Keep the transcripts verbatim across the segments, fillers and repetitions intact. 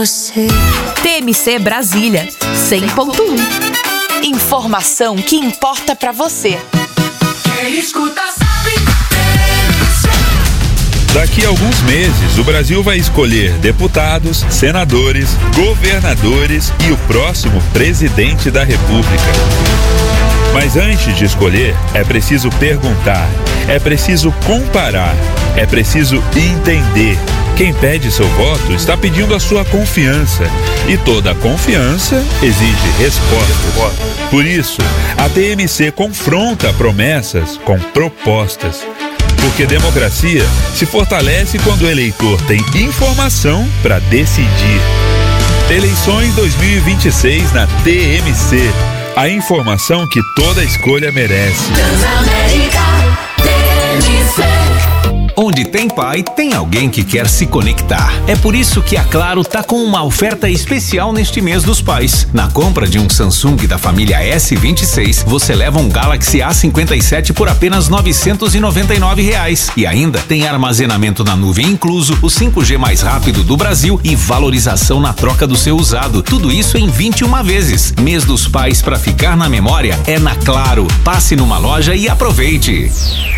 T M C Brasília, cem ponto um. Informação que importa pra você. Quem escuta sabe. Daqui a alguns meses, o Brasil vai escolher deputados, senadores, governadores e o próximo presidente da República. Mas antes de escolher, é preciso perguntar, é preciso comparar, é preciso entender. Quem pede seu voto está pedindo a sua confiança. E toda confiança exige resposta. Por isso, a T M C confronta promessas com propostas. Porque democracia se fortalece quando o eleitor tem informação para decidir. Eleições dois mil e vinte e seis na T M C. A informação que toda escolha merece. Transamérica, T M C. Onde tem pai, tem alguém que quer se conectar. É por isso que a Claro tá com uma oferta especial neste mês dos pais. Na compra de um Samsung da família S vinte e seis, você leva um Galaxy A cinquenta e sete por apenas novecentos e noventa e nove reais. E ainda tem armazenamento na nuvem incluso, o cinco G mais rápido do Brasil e valorização na troca do seu usado. Tudo isso em vinte e uma vezes. Mês dos pais pra ficar na memória é na Claro. Passe numa loja e aproveite.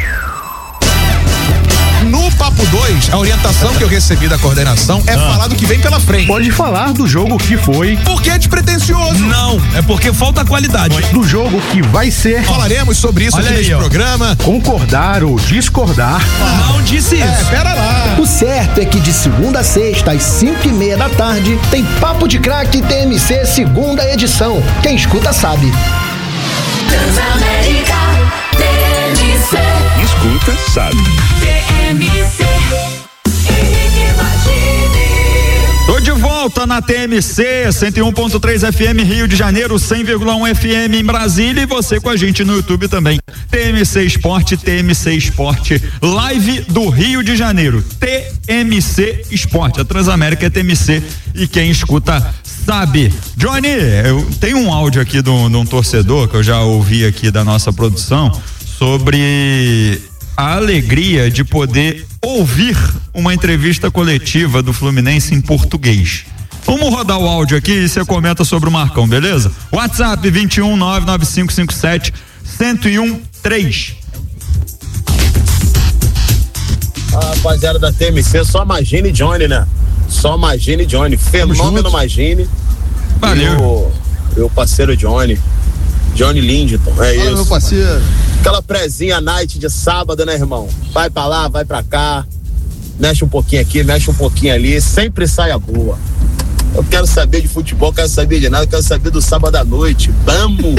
No Papo dois, a orientação que eu recebi da coordenação é ah. falar do que vem pela frente. Pode falar do jogo que foi. Porque é despretensioso. Não, é porque falta qualidade. Do jogo que vai ser. Falaremos sobre isso Olha aqui aí, neste ó. programa. Concordar ou discordar. Ah. Não disse isso. É, pera lá. O certo é que de segunda a sexta, às cinco e meia da tarde, tem Papo de Craque T M C segunda edição. Quem escuta sabe. Transamérica, T M C. Escuta, sabe. T M C. Henrique Martini. Tô de volta na T M C cento e um ponto três F M Rio de Janeiro, cem vírgula um F M em Brasília e você com a gente no YouTube também. T M C Esporte, T M C Esporte, live do Rio de Janeiro. T M C Esporte, a Transamérica é T M C e quem escuta sabe. Johnny, eu tenho um áudio aqui de um, de um torcedor que eu já ouvi aqui da nossa produção sobre a alegria de poder ouvir uma entrevista coletiva do Fluminense em português. Vamos rodar o áudio aqui e você comenta sobre o Marcão, beleza? WhatsApp vinte e um, nove nove cinco cinco sete, zero um três. Ah, rapaziada da T M C, só Magine e Johnny, né? Só Magine e Johnny. Fenômeno Magine. Valeu. E o meu parceiro Johnny. Johnny Lindeton, é Fala, isso. meu parceiro. Aquela prezinha night de sábado, né, irmão? Vai pra lá, vai pra cá. Mexe um pouquinho aqui, mexe um pouquinho ali. Sempre saia boa. Eu quero saber de futebol, quero saber de nada, quero saber do sábado à noite. Vamos!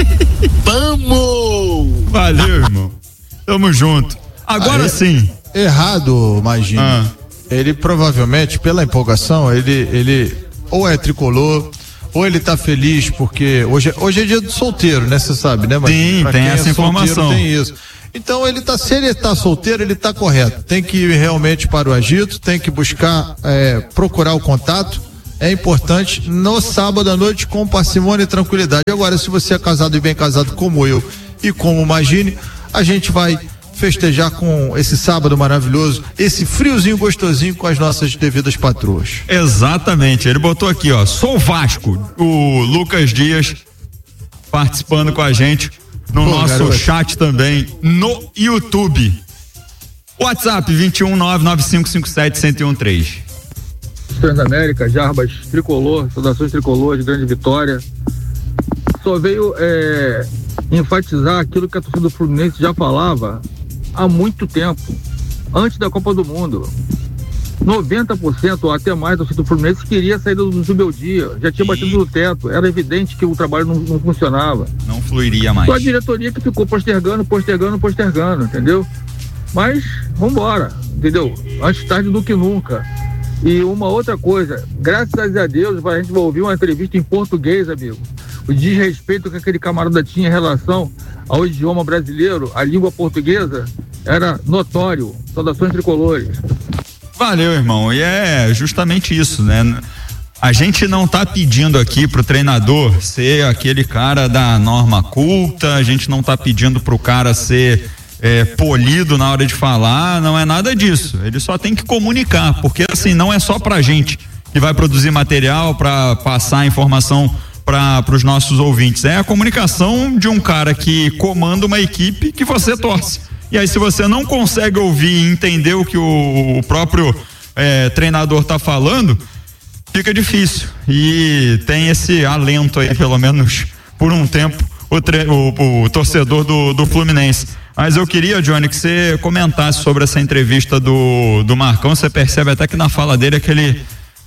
Vamos! Valeu, irmão. Tamo junto. Agora Aí, sim. Errado, imagina. Ah. Ele provavelmente, pela empolgação, ele, ele ou é tricolor, ou ele tá feliz porque hoje, hoje é dia do solteiro, né? Você sabe, né? Mas Sim, tem essa é informação. Tem isso. Então ele tá, se ele tá solteiro, ele tá correto. Tem que ir realmente para o agito, tem que buscar, é, procurar o contato. É importante no sábado à noite com parcimônia e tranquilidade. Agora, se você é casado e bem casado como eu e como Imagine, a gente vai festejar com esse sábado maravilhoso, esse friozinho gostosinho com as nossas devidas patroas. Exatamente, ele botou aqui, ó, sou Vasco, o Lucas Dias participando com a gente no Pô, nosso garoto. chat também no YouTube. WhatsApp vinte e um, nove nove cinco cinco sete, zero um três. Transamérica, Jarbas, Tricolor, saudações Tricolor de grande vitória. Só veio é, enfatizar aquilo que a torcida do Fluminense já falava há muito tempo, antes da Copa do Mundo. noventa por cento ou até mais da torcida do Fluminense queria sair do Zubeldia, já tinha batido no teto, era evidente que o trabalho não, não funcionava. Não fluiria mais. Só a diretoria que ficou postergando, postergando, postergando, entendeu? Mas, vambora, entendeu? Antes tarde do que nunca. E uma outra coisa, graças a Deus, a gente vai ouvir uma entrevista em português, amigo. O desrespeito que aquele camarada tinha em relação ao idioma brasileiro, a língua portuguesa, era notório. Saudações tricolores. Valeu, irmão. E é justamente isso, né? A gente não tá pedindo aqui pro treinador ser aquele cara da norma culta, a gente não tá pedindo pro cara ser é, polido na hora de falar, não é nada disso. Ele só tem que comunicar, porque assim, não é só pra gente e vai produzir material para passar a informação para os nossos ouvintes. É a comunicação de um cara que comanda uma equipe que você torce. E aí, se você não consegue ouvir e entender o que o, o próprio é, treinador tá falando, fica difícil. E tem esse alento aí, pelo menos por um tempo, o, tre- o, o torcedor do, do Fluminense. Mas eu queria, Johnny, que você comentasse sobre essa entrevista do, do Marcão. Você percebe até que na fala dele aquele,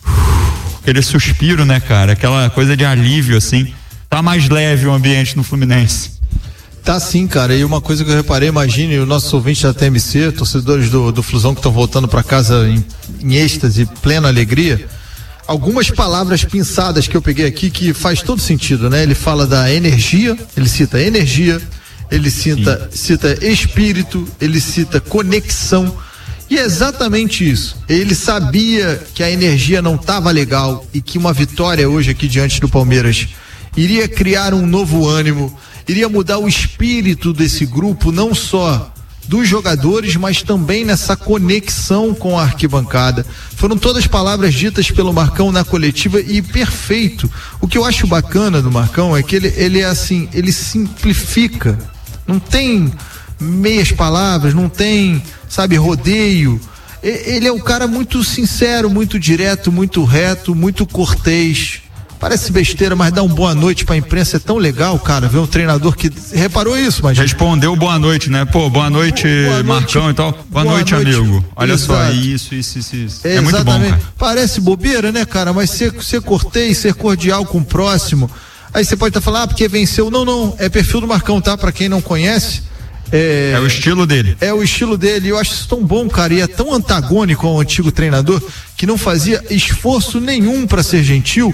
aquele suspiro, né, cara? Aquela coisa de alívio, assim. Tá mais leve o ambiente no Fluminense. Tá sim, cara, e uma coisa que eu reparei, imagine o nosso ouvinte da T M C, torcedores do, do Flusão que estão voltando para casa em, em êxtase, plena alegria, algumas palavras pinçadas que eu peguei aqui que faz todo sentido, né? Ele fala da energia, ele cita energia, ele cita, cita espírito, ele cita conexão, e é exatamente isso. Ele sabia que a energia não estava legal e que uma vitória hoje aqui diante do Palmeiras iria criar um novo ânimo, iria mudar o espírito desse grupo, não só dos jogadores, mas também nessa conexão com a arquibancada. Foram todas palavras ditas pelo Marcão na coletiva e perfeito. O que eu acho bacana do Marcão é que ele, ele é assim, ele simplifica, não tem meias palavras, não tem, sabe, rodeio. Ele é um cara muito sincero, muito direto, muito reto, muito cortês. Parece besteira, mas dar um boa noite pra imprensa é tão legal, cara, ver um treinador que reparou isso, mas respondeu boa noite, né? Pô, boa noite, boa Marcão noite, e tal. Boa, boa noite, noite, amigo. Olha Exato. Só, isso, isso, isso, isso. É, é muito bom, cara. Parece bobeira, né, cara? Mas ser, ser cortês, ser cordial com o próximo. Aí você pode estar tá falando, ah, porque venceu. Não, não, é perfil do Marcão, tá? Pra quem não conhece. É, é o estilo dele. É o estilo dele. Eu acho isso tão bom, cara. E é tão antagônico ao antigo treinador que não fazia esforço nenhum pra ser gentil,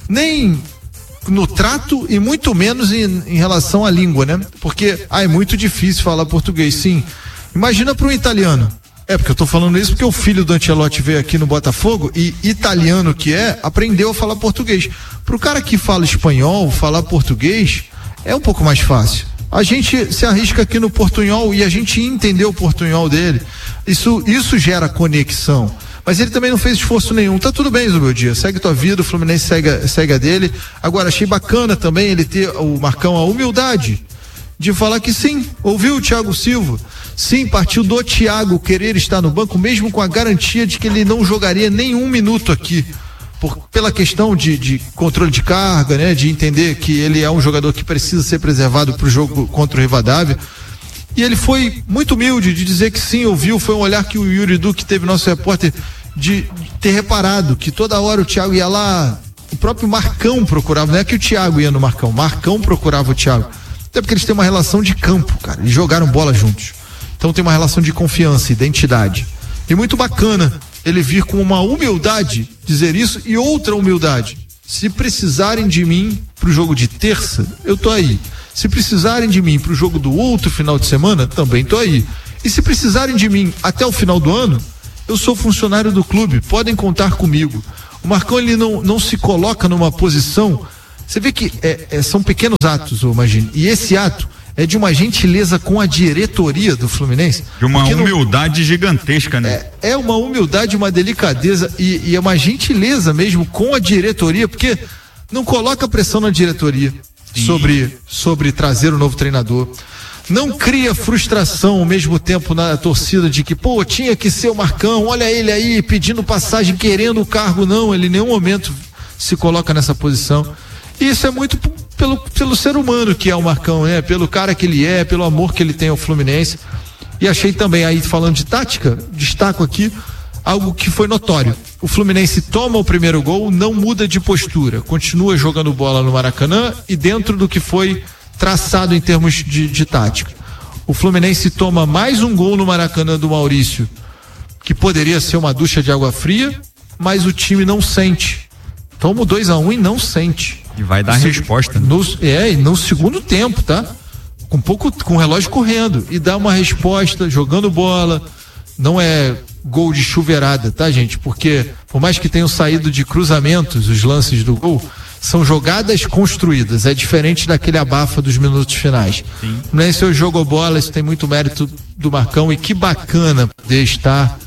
nem no trato e muito menos em, em relação à língua, né? Porque ah, é muito difícil falar português, sim. Imagina para um italiano. É, porque eu tô falando isso porque o filho do Ancelotti veio aqui no Botafogo e italiano que é, aprendeu a falar português. Pro cara que fala espanhol, falar português é um pouco mais fácil. A gente se arrisca aqui no portunhol e a gente entendeu o portunhol dele. Isso, isso gera conexão. Mas ele também não fez esforço nenhum. Tá tudo bem, Zubeldia, segue tua vida, o Fluminense segue, segue a dele. Agora, achei bacana também ele ter, o Marcão, a humildade de falar que sim, ouviu o Thiago Silva, sim, partiu do Thiago querer estar no banco, mesmo com a garantia de que ele não jogaria nenhum minuto aqui, por, pela questão de, de controle de carga, né, de entender que ele é um jogador que precisa ser preservado para o jogo contra o Rivadavia. E ele foi muito humilde de dizer que sim, ouviu, foi um olhar que o Yuri Duque teve, nosso repórter, de, de ter reparado que toda hora o Thiago ia lá, o próprio Marcão procurava, não é que o Thiago ia no Marcão, Marcão procurava o Thiago, até porque eles têm uma relação de campo, cara, eles jogaram bola juntos, então tem uma relação de confiança, identidade, e muito bacana ele vir com uma humildade dizer isso e outra humildade, se precisarem de mim pro jogo de terça, eu tô aí. Se precisarem de mim pro jogo do outro final de semana, também tô aí. E se precisarem de mim até o final do ano, eu sou funcionário do clube, podem contar comigo. O Marcão, ele não, não se coloca numa posição, você vê que é, é, são pequenos atos, eu imagino, e esse ato é de uma gentileza com a diretoria do Fluminense. De uma humildade não, gigantesca, né? É, é uma humildade, uma delicadeza e, e é uma gentileza mesmo com a diretoria, porque não coloca pressão na diretoria sobre, sobre trazer o novo treinador. Não cria frustração ao mesmo tempo na torcida de que, pô, tinha que ser o Marcão, olha ele aí pedindo passagem, querendo o cargo. Não, ele em nenhum momento se coloca nessa posição. E isso é muito pelo, pelo ser humano que é o Marcão, né? Pelo cara que ele é, pelo amor que ele tem ao Fluminense. E achei também, aí falando de tática, destaco aqui algo que foi notório. O Fluminense toma o primeiro gol, não muda de postura, continua jogando bola no Maracanã e dentro do que foi traçado em termos de, de tática. O Fluminense toma mais um gol no Maracanã do Maurício, que poderia ser uma ducha de água fria, mas o time não sente. Toma o dois a um e não sente. E vai dar Se, resposta. No, é, e no segundo tempo, tá? Com pouco, com o relógio correndo. E dá uma resposta, jogando bola. Não é gol de chuveirada, tá, gente? Porque, por mais que tenham saído de cruzamentos os lances do gol, são jogadas construídas. É diferente daquele abafa dos minutos finais. Sim. Não é se eu jogo bola, isso tem muito mérito do Marcão. E que bacana poder estar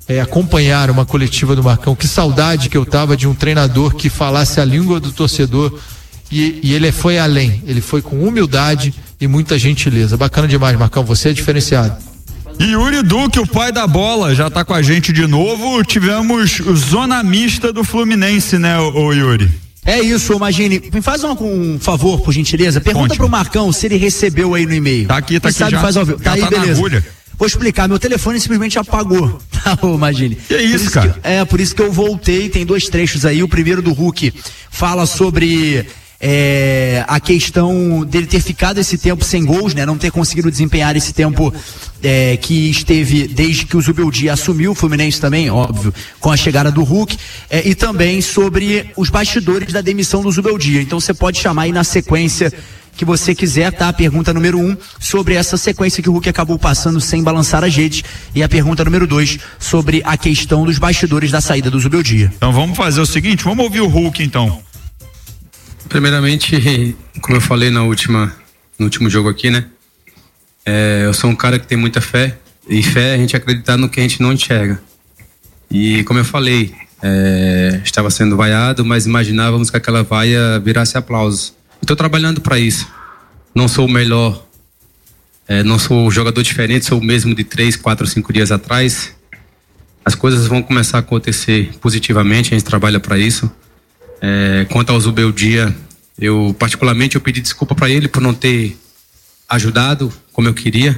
é, acompanhar uma coletiva do Marcão. Que saudade que eu tava de um treinador que falasse a língua do torcedor, e, e ele foi além, ele foi com humildade e muita gentileza. Bacana demais, Marcão, você é diferenciado. E Yuri Duque, o pai da bola, já tá com a gente de novo. Tivemos o zona mista do Fluminense, né, ô, ô Yuri? É isso, Magini. Me faz um, um favor, por gentileza. Pergunta Conte. pro Marcão se ele recebeu aí no e-mail. Tá aqui, tá Quem aqui sabe já. Faz ao vivo. Tá aí, tá beleza. Na agulha. Vou explicar, meu telefone simplesmente apagou, tá, ô Magini? Que isso, isso cara? Que, é, por isso que eu voltei, tem dois trechos aí. O primeiro do Hulk fala sobre é, a questão dele ter ficado esse tempo sem gols, né? Não ter conseguido desempenhar esse tempo é, que esteve desde que o Zubeldia assumiu, o Fluminense também, óbvio, com a chegada do Hulk, é, e também sobre os bastidores da demissão do Zubeldia. Então você pode chamar aí na sequência que você quiser, tá? A pergunta número um, sobre essa sequência que o Hulk acabou passando sem balançar as redes, e a pergunta número dois, sobre a questão dos bastidores da saída do Zubeldia. Então vamos fazer o seguinte, vamos ouvir o Hulk então. Primeiramente, como eu falei na última, no último jogo aqui, né? É, eu sou um cara que tem muita fé, e fé é a gente acreditar no que a gente não enxerga. E como eu falei, é, estava sendo vaiado, mas imaginávamos que aquela vaia virasse aplausos. Estou trabalhando para isso. Não sou o melhor, é, não sou um jogador diferente, sou o mesmo de três, quatro, cinco dias atrás. As coisas vão começar a acontecer positivamente, a gente trabalha para isso. É, quanto ao Zubeldia, eu particularmente eu pedi desculpa para ele por não ter ajudado como eu queria.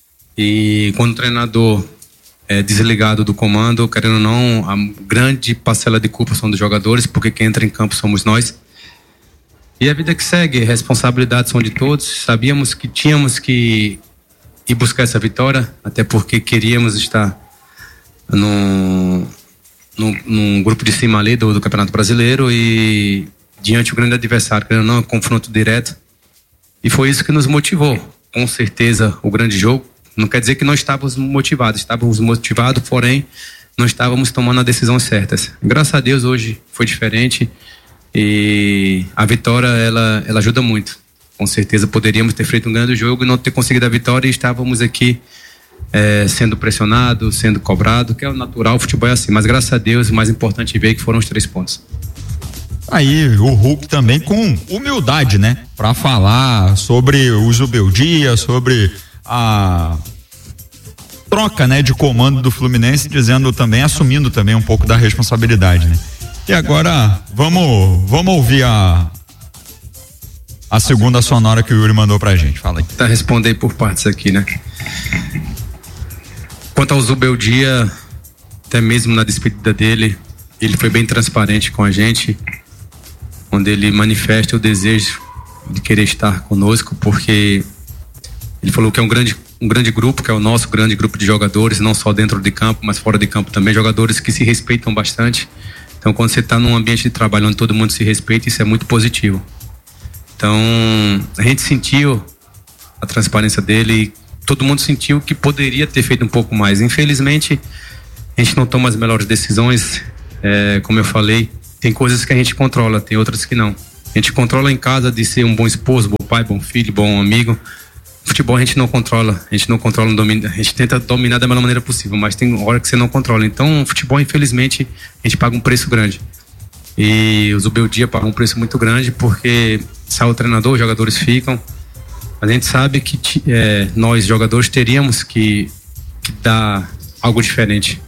E quando o treinador é desligado do comando, querendo ou não, a grande parcela de culpa são dos jogadores, porque quem entra em campo somos nós. E a vida que segue, responsabilidades são de todos. Sabíamos que tínhamos que ir buscar essa vitória, até porque queríamos estar num, num, num grupo de cima ali do, do Campeonato Brasileiro e diante do grande adversário, querendo ou não, confronto direto. E foi isso que nos motivou. Com certeza, o grande jogo. Não quer dizer que não estávamos motivados, estávamos motivados, porém, não estávamos tomando as decisões certas. Graças a Deus, hoje foi diferente. E a vitória, ela, ela ajuda muito. Com certeza poderíamos ter feito um grande jogo e não ter conseguido a vitória, e estávamos aqui é, sendo pressionados, sendo cobrados, que é o natural, o futebol é assim. Mas graças a Deus, o mais importante ver que foram os três pontos. Aí o Hulk também com humildade, né? Pra falar sobre o Zubeldia, sobre a troca, né, de comando do Fluminense, dizendo também, assumindo também um pouco da responsabilidade, né? E agora, vamos, vamos ouvir a a segunda sonora que o Yuri mandou pra gente. Fala aí. Tá, responder por partes aqui, né? Quanto ao Zubeldia, até mesmo na despedida dele, ele foi bem transparente com a gente, onde ele manifesta o desejo de querer estar conosco, porque ele falou que é um grande, um grande grupo, que é o nosso grande grupo de jogadores, não só dentro de campo, mas fora de campo também, jogadores que se respeitam bastante. Então, quando você está num ambiente de trabalho onde todo mundo se respeita, isso é muito positivo. Então, a gente sentiu a transparência dele e todo mundo sentiu que poderia ter feito um pouco mais. Infelizmente, a gente não toma as melhores decisões. É, como eu falei, tem coisas que a gente controla, tem outras que não. A gente controla em casa de ser um bom esposo, bom pai, bom filho, bom amigo. Futebol a gente não controla, a gente não controla, a gente tenta dominar da melhor maneira possível, mas tem hora que você não controla. Então, futebol, infelizmente, a gente paga um preço grande. E o Zubeldia paga um preço muito grande, porque sai o treinador, os jogadores ficam. A gente sabe que é, nós, jogadores, teríamos que, que dar algo diferente.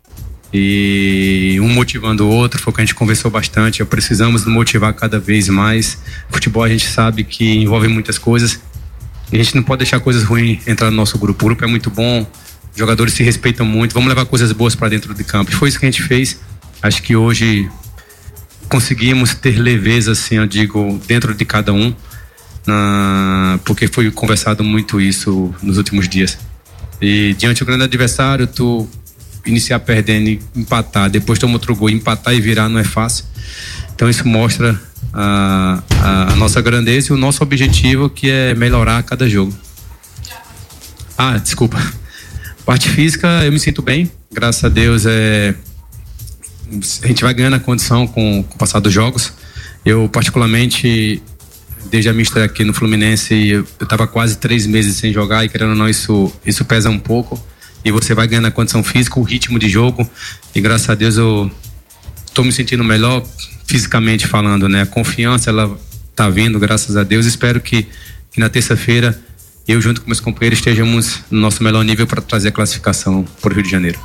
E um motivando o outro, foi o que a gente conversou bastante. Precisamos nos motivar cada vez mais. Futebol a gente sabe que envolve muitas coisas. A gente não pode deixar coisas ruins entrar no nosso grupo. O grupo é muito bom, os jogadores se respeitam muito, vamos levar coisas boas para dentro de campo. E foi isso que a gente fez. Acho que hoje conseguimos ter leveza, assim, eu digo, dentro de cada um, na... porque foi conversado muito isso nos últimos dias. E diante do grande adversário, tu iniciar perdendo e empatar, depois tomar outro gol, empatar e virar não é fácil. Então isso mostra a, a nossa grandeza e o nosso objetivo, que é melhorar a cada jogo. Ah, desculpa. Parte física, eu me sinto bem, graças a Deus. É, a gente vai ganhando a condição com, com o passar dos jogos. Eu, particularmente, desde a minha estreia aqui no Fluminense, eu estava quase três meses sem jogar e, querendo ou não, isso, isso pesa um pouco. e você vai ganhando a condição física, o ritmo de jogo, e graças a Deus eu tô me sentindo melhor fisicamente falando, né? A confiança, ela tá vindo, graças a Deus. Espero que, que na terça-feira eu junto com meus companheiros estejamos no nosso melhor nível para trazer a classificação para o Rio de Janeiro.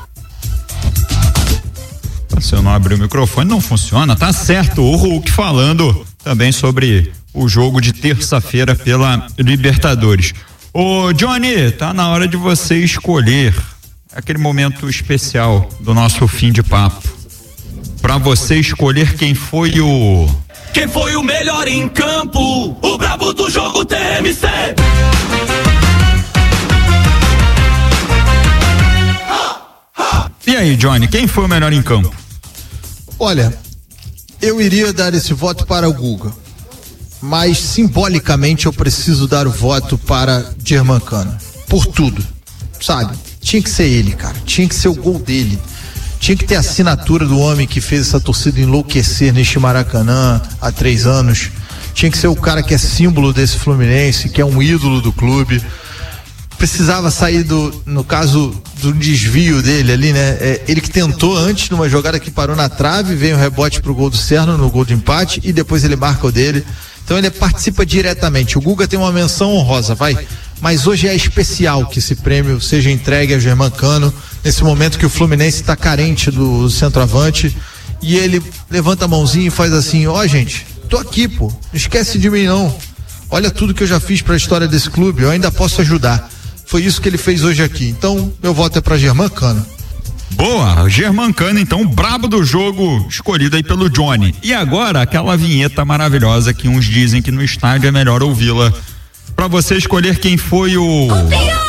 Se eu não abrir o microfone, não funciona, tá certo. O Hulk falando também sobre o jogo de terça-feira pela Libertadores. Ô Johnny, tá na hora de você escolher aquele momento especial do nosso fim de papo. Pra você escolher quem foi o... Quem foi o melhor em campo? O brabo do jogo T M C. E aí, Johnny, quem foi o melhor em campo? Olha, eu iria dar esse voto para o Guga, mas simbolicamente eu preciso dar o voto para Germancano, por tudo, sabe? Tinha que ser ele, cara, tinha que ser o gol dele, tinha que ter a assinatura do homem que fez essa torcida enlouquecer neste Maracanã há três anos, tinha que ser o cara que é símbolo desse Fluminense, que é um ídolo do clube. Precisava sair do, no caso do desvio dele ali, né? É, ele que tentou antes numa jogada que parou na trave, veio um rebote pro gol do Serno no gol de empate e depois ele marca o dele. Então ele participa diretamente. O Guga tem uma menção honrosa, vai. Mas hoje é especial que esse prêmio seja entregue a Germancano nesse momento que o Fluminense está carente do centroavante e ele levanta a mãozinha e faz assim: ó, oh, gente, tô aqui, pô, não esquece de mim não. Olha tudo que eu já fiz para a história desse clube, eu ainda posso ajudar. Foi isso que ele fez hoje aqui. Então, meu voto é para Germancano. Boa, Germancano, então, brabo do jogo, escolhido aí pelo Johnny. E agora, aquela vinheta maravilhosa que uns dizem que no estádio é melhor ouvi-la. Pra você escolher quem foi o...